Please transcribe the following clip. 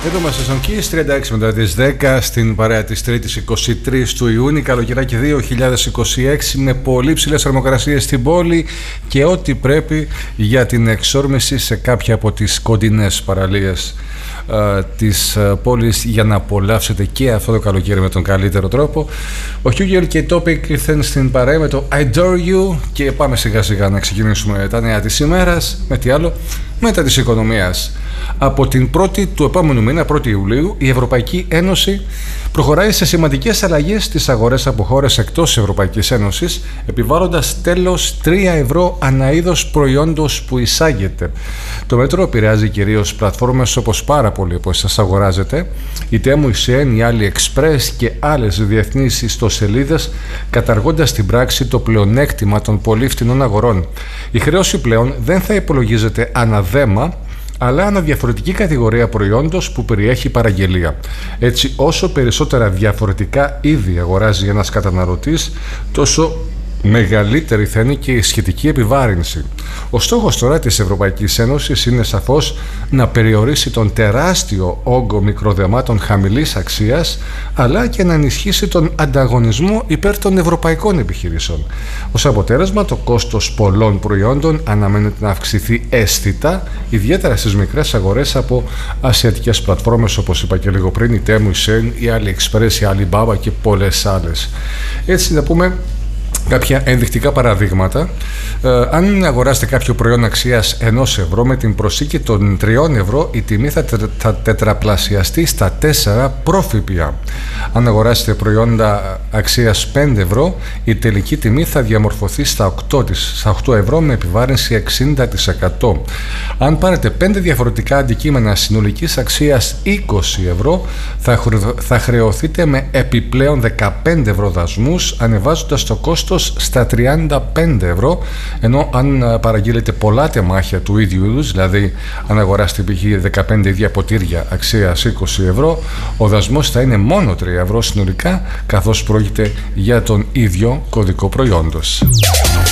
Εδώ είμαστε στον Kiss 36 μετά τις 10 στην παρέα της 3ης 23 του Ιούνιου, καλοκαιράκι 2026, με πολύ ψηλές θερμοκρασίες στην πόλη και ό,τι πρέπει για την εξόρμηση σε κάποια από τις κοντινές παραλίες της πόλης για να απολαύσετε και αυτό το καλοκαίρι με τον καλύτερο τρόπο. Ο Hugel και η Topic ήρθαν στην παρέα με το I Adore You και πάμε σιγά σιγά να ξεκινήσουμε τα νέα της ημέρας με τι άλλο, μετά της οικονομίας. Από την 1η του επόμενου μήνα, 1η Ιουλίου, η Ευρωπαϊκή Ένωση προχωράει σε σημαντικές αλλαγές στις αγορές από χώρες εκτός Ευρωπαϊκής Ένωσης, επιβάλλοντας τέλος 3 ευρώ ανά είδος προϊόντος που εισάγεται. Το μέτρο επηρεάζει κυρίως πλατφόρμες όπως πάρα πολλοί από εσάς αγοράζετε, η Temu, η Shein, η AliExpress και άλλες διεθνείς ιστοσελίδες, καταργώντας στην πράξη το πλεονέκτημα των πολύ φθηνών αγορών. Η χρέωση πλέον δεν θα υπολογίζεται αναδέμα, αλλά αναδιαφορετική κατηγορία προϊόντος που περιέχει παραγγελία. Έτσι, όσο περισσότερα διαφορετικά είδη αγοράζει ένας καταναλωτής, τόσο μεγαλύτερη θα είναι και η σχετική επιβάρυνση. Ο στόχος τώρα της Ευρωπαϊκής Ένωσης είναι σαφώς να περιορίσει τον τεράστιο όγκο μικροδεμάτων χαμηλής αξίας, αλλά και να ενισχύσει τον ανταγωνισμό υπέρ των ευρωπαϊκών επιχειρήσεων. Ως αποτέλεσμα, το κόστος πολλών προϊόντων αναμένεται να αυξηθεί αίσθητα, ιδιαίτερα στις μικρές αγορές από ασιατικές πλατφόρμες όπως είπα και λίγο πριν, η Temu, η Shein, η AliExpress, η Alibaba και πολλές άλλες. Έτσι να πούμε κάποια ενδεικτικά παραδείγματα. Αν αγοράσετε κάποιο προϊόν αξίας 1 ευρώ, με την προσθήκη των 3 ευρώ η τιμή θα τετραπλασιαστεί στα 4 προ-ΦΠΑ. Αν αγοράσετε προϊόντα αξίας 5 ευρώ, η τελική τιμή θα διαμορφωθεί στα 8 ευρώ με επιβάρυνση 60%. Αν πάρετε 5 διαφορετικά αντικείμενα συνολικής αξίας 20 ευρώ, θα χρεωθείτε με επιπλέον 15 ευρώ δασμούς, ανεβάζοντας το κόστος στα 35 ευρώ, ενώ αν παραγγείλετε πολλά τεμάχια του ίδιου είδους, δηλαδή αν αγοράσετε π.χ. 15 ίδια ποτήρια αξίας 20 ευρώ, ο δασμός θα είναι μόνο 3 ευρώ συνολικά, καθώς πρόκειται για τον ίδιο κωδικό προϊόντος.